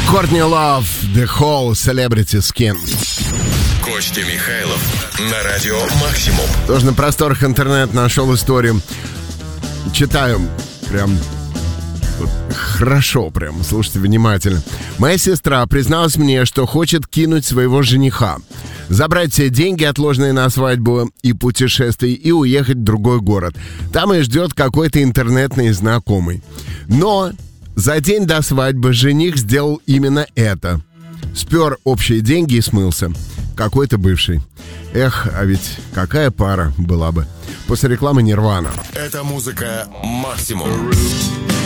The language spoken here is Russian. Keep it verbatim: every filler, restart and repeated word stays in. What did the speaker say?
Courtney Love, The Whole Celebrity Skin. Костя Михайлов на радио Максимум. Тоже на просторах интернета нашел историю. Читаю. Прям вот, хорошо прям. Слушайте внимательно. Моя сестра призналась мне, что хочет кинуть своего жениха, забрать все деньги, отложенные на свадьбу и путешествие, и уехать в другой город. Там и ждет какой-то интернетный знакомый. Но за день до свадьбы жених сделал именно это. Спер общие деньги и смылся. Какой-то бывший. Эх, а ведь какая пара была бы. После рекламы Нирвана. Это музыка Максимум.